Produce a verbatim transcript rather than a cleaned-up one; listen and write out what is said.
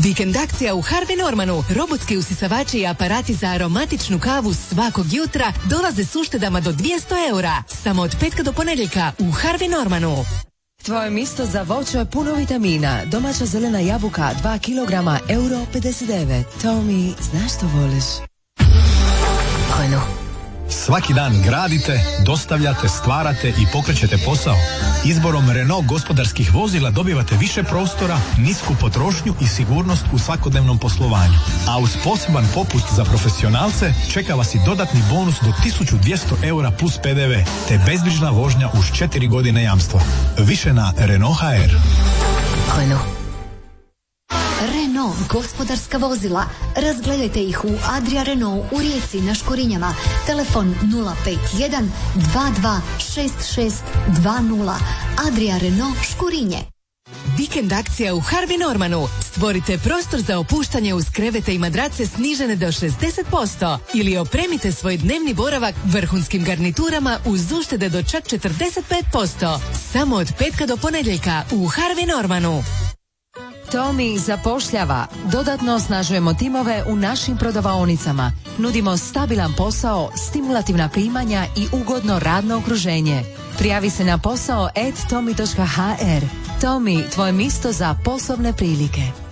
Vikend akcija u Harvey Normanu. Robotski usisavači i aparati za aromatičnu kavu svakog jutra dolaze s uštedama do dvjesto eura. Samo od petka do ponedjeljka u Harvey Normanu. Tvoje mjesto za voće puno vitamina. Domaća zelena jabuka dva kilograma, euro pedeset devet. Tommy, znaš što voliš? Renault. Svaki dan gradite, dostavljate, stvarate i pokrećete posao. Izborom Renault gospodarskih vozila dobivate više prostora, nisku potrošnju i sigurnost u svakodnevnom poslovanju. A uz poseban popust za profesionalce čeka vas i dodatni bonus do tisuću dvjesto eura plus pe de ve, te bezbrižna vožnja uz četiri godine jamstva. Više na Renault ha er. Renault. Renault gospodarska vozila. Razgledajte ih u Adria Renault u Rijeci na Škorinjama. Telefon nula pet jedan dva dva šest šest dva nula. Adria Renault Škorinje. Vikend akcija u Harvey Normanu. Stvorite prostor za opuštanje uz krevete i madrace snižene do šezdeset posto. Ili opremite svoj dnevni boravak vrhunskim garniturama uz uštede do čak četrdeset pet posto. Samo od petka do ponedjeljka u Harvey Normanu. Tommy zapošljava. Dodatno osnažujemo timove u našim prodavaonicama. Nudimo stabilan posao, stimulativna primanja i ugodno radno okruženje. Prijavi se na posao at tommy točka ha er. Tommy, tvoje mjesto za poslovne prilike.